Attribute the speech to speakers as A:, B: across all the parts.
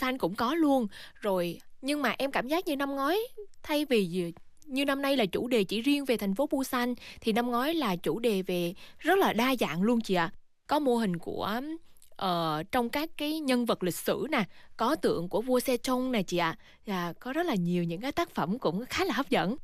A: Busan cũng có luôn. Rồi nhưng mà em cảm giác như năm ngoái, thay vì như năm nay là chủ đề chỉ riêng về thành phố Busan, thì năm ngoái là chủ đề về rất là đa dạng luôn chị ạ. Có mô hình của trong các cái nhân vật lịch sử nè, có tượng của vua Sejong nè chị ạ. Và có rất là nhiều những cái tác phẩm cũng khá là hấp dẫn.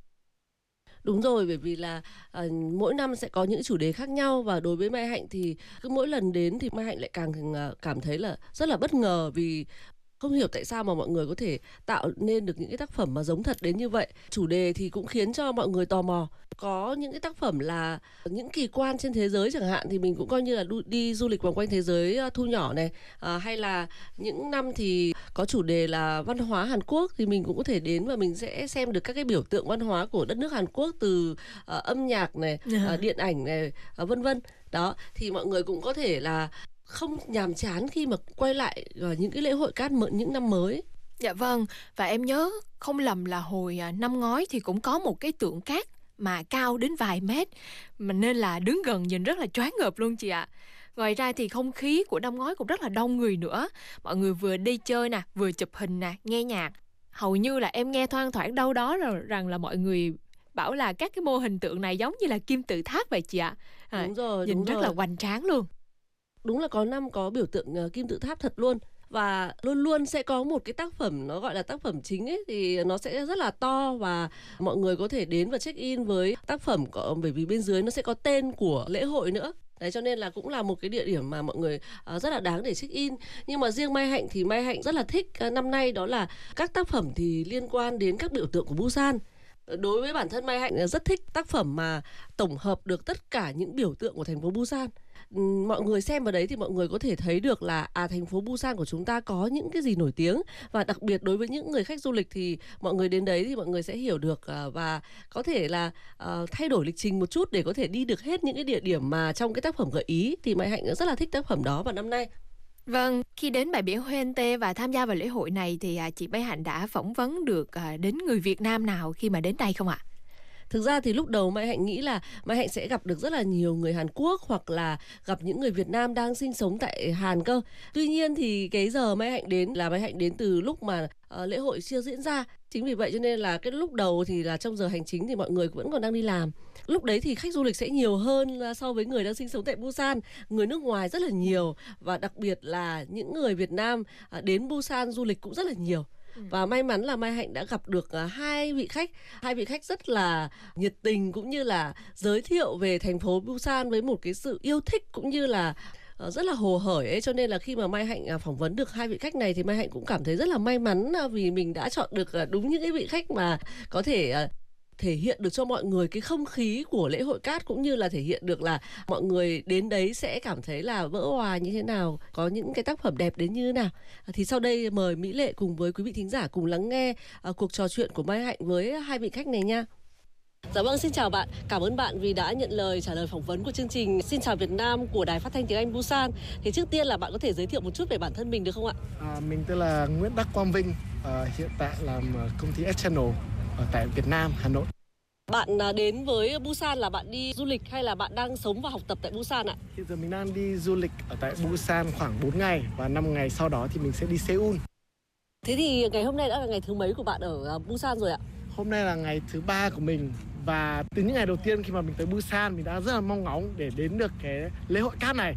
B: Đúng rồi, bởi vì là mỗi năm sẽ có những chủ đề khác nhau, và đối với Mai Hạnh thì cứ mỗi lần đến thì Mai Hạnh lại càng cảm thấy là rất là bất ngờ, vì không hiểu tại sao mà mọi người có thể tạo nên được những cái tác phẩm mà giống thật đến như vậy. Chủ đề thì cũng khiến cho mọi người tò mò. Có những cái tác phẩm là những kỳ quan trên thế giới chẳng hạn, thì mình cũng coi như là đi du lịch vòng quanh thế giới thu nhỏ này. Hay là những năm thì có chủ đề là văn hóa Hàn Quốc, thì mình cũng có thể đến và mình sẽ xem được các cái biểu tượng văn hóa của đất nước Hàn Quốc, từ âm nhạc này, điện ảnh này, vân vân. Đó, thì mọi người cũng có thể là không nhàm chán khi mà quay lại những cái lễ hội cát những năm mới.
A: Dạ vâng, và em nhớ không lầm là hồi năm ngoái thì cũng có một cái tượng cát mà cao đến vài mét, mà nên là đứng gần nhìn rất là choáng ngợp luôn chị ạ. Ngoài ra thì không khí của năm ngoái cũng rất là đông người nữa. Mọi người vừa đi chơi nè, vừa chụp hình nè, nghe nhạc. Hầu như là em nghe thoang thoảng đâu đó rằng là mọi người bảo là các cái mô hình tượng này giống như là kim tự tháp vậy chị ạ.
B: Đúng rồi,
A: nhìn
B: đúng
A: rất
B: rồi.
A: là hoành tráng luôn.
B: Đúng là có năm có biểu tượng kim tự tháp thật luôn. Và luôn luôn sẽ có một cái tác phẩm, nó gọi là tác phẩm chính ấy, thì nó sẽ rất là to, và mọi người có thể đến và check in với tác phẩm, bởi vì bên dưới nó sẽ có tên của lễ hội nữa. Đấy, cho nên là cũng là một cái địa điểm mà mọi người rất là đáng để check in. Nhưng mà riêng Mai Hạnh thì Mai Hạnh rất là thích năm nay, đó là các tác phẩm thì liên quan đến các biểu tượng của Busan. Đối với bản thân Mai Hạnh rất thích tác phẩm mà tổng hợp được tất cả những biểu tượng của thành phố Busan. Mọi người xem vào đấy thì mọi người có thể thấy được là thành phố Busan của chúng ta có những cái gì nổi tiếng, và đặc biệt đối với những người khách du lịch thì mọi người đến đấy thì mọi người sẽ hiểu được và có thể là thay đổi lịch trình một chút để có thể đi được hết những cái địa điểm mà trong cái tác phẩm gợi ý. Thì Mai Hạnh rất là thích tác phẩm đó vào năm nay.
A: Vâng, khi đến bãi biển Hoente và tham gia vào lễ hội này thì chị Mai Hạnh đã phỏng vấn được đến người Việt Nam nào khi mà đến đây không ạ?
B: Thực ra thì lúc đầu Mai Hạnh nghĩ là Mai Hạnh sẽ gặp được rất là nhiều người Hàn Quốc, hoặc là gặp những người Việt Nam đang sinh sống tại Hàn cơ. Tuy nhiên thì cái giờ Mai Hạnh đến là Mai Hạnh đến từ lúc mà lễ hội chưa diễn ra. Chính vì vậy cho nên là cái lúc đầu thì là trong giờ hành chính thì mọi người vẫn còn đang đi làm. Lúc đấy thì khách du lịch sẽ nhiều hơn so với người đang sinh sống tại Busan. Người nước ngoài rất là nhiều, và đặc biệt là những người Việt Nam đến Busan du lịch cũng rất là nhiều. Và may mắn là Mai Hạnh đã gặp được hai vị khách rất là nhiệt tình, cũng như là giới thiệu về thành phố Busan với một cái sự yêu thích cũng như là rất là hồ hởi ấy. Cho nên là khi mà Mai Hạnh phỏng vấn được hai vị khách này thì Mai Hạnh cũng cảm thấy rất là may mắn, vì mình đã chọn được đúng những cái vị khách mà có thể thể hiện được cho mọi người cái không khí của lễ hội cát, cũng như là thể hiện được là mọi người đến đấy sẽ cảm thấy là vỡ òa như thế nào, có những cái tác phẩm đẹp đến như thế nào. Thì sau đây mời Mỹ Lệ cùng với quý vị thính giả cùng lắng nghe cuộc trò chuyện của Mai Hạnh với hai vị khách này nha. Dạ vâng, xin chào bạn. Cảm ơn bạn vì đã nhận lời trả lời phỏng vấn của chương trình Xin chào Việt Nam của Đài Phát thanh Tiếng Anh Busan. Thì trước tiên là bạn có thể giới thiệu một chút về bản thân mình được không ạ?
C: Mình tên là Nguyễn Đắc Quang Vinh, hiện tại làm công ty S-Channel ở tại Việt Nam, Hà Nội.
B: Bạn đến với Busan là bạn đi du lịch hay là bạn đang sống và học tập tại Busan ạ?
C: Hiện giờ mình đang đi du lịch ở tại Busan khoảng 4 ngày, và 5 ngày sau đó thì mình sẽ đi Seoul.
B: Thế thì ngày hôm nay đã là ngày thứ mấy của bạn ở Busan rồi ạ?
C: Hôm nay là ngày thứ 3 của mình, và từ những ngày đầu tiên khi mà mình tới Busan, mình đã rất là mong ngóng để đến được cái lễ hội cát này.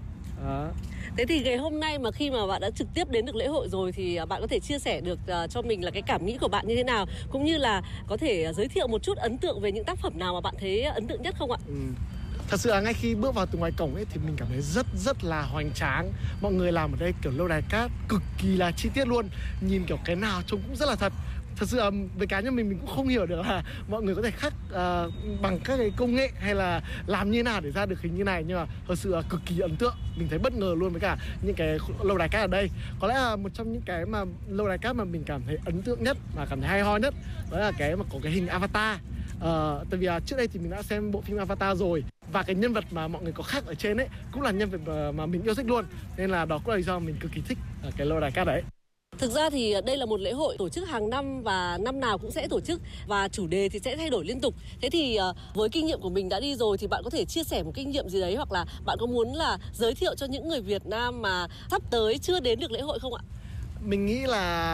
B: Thế thì ngày hôm nay mà khi mà bạn đã trực tiếp đến được lễ hội rồi thì bạn có thể chia sẻ được cho mình là cái cảm nghĩ của bạn như thế nào, cũng như là có thể giới thiệu một chút ấn tượng về những tác phẩm nào mà bạn thấy ấn tượng nhất không ạ?
C: Thật sự là ngay khi bước vào từ ngoài cổng ấy thì mình cảm thấy rất là hoành tráng. Mọi người làm ở đây kiểu lâu đài cát cực kỳ là chi tiết luôn, nhìn kiểu cái nào trông cũng rất là thật. Thật sự là với cá nhân mình cũng không hiểu được là mọi người có thể khắc bằng các cái công nghệ hay là làm như thế nào để ra được hình như này, nhưng mà thật sự là cực kỳ ấn tượng. Mình thấy bất ngờ luôn với cả những cái lâu đài cát ở đây. Có lẽ là một trong những cái mà lâu đài cát mà mình cảm thấy ấn tượng nhất, mà cảm thấy hay ho nhất, đó là cái mà có cái hình Avatar. Tại vì trước đây thì mình đã xem bộ phim Avatar rồi, và cái nhân vật mà mọi người có khắc ở trên ấy cũng là nhân vật mà mình yêu thích luôn, nên là đó cũng là lý do mình cực kỳ thích cái lâu đài cát đấy.
B: Thực ra thì đây là một lễ hội tổ chức hàng năm và năm nào cũng sẽ tổ chức, và chủ đề thì sẽ thay đổi liên tục. Thế thì với kinh nghiệm của mình đã đi rồi thì bạn có thể chia sẻ một kinh nghiệm gì đấy, hoặc là bạn có muốn là giới thiệu cho những người Việt Nam mà sắp tới chưa đến được lễ hội không ạ?
C: Mình nghĩ là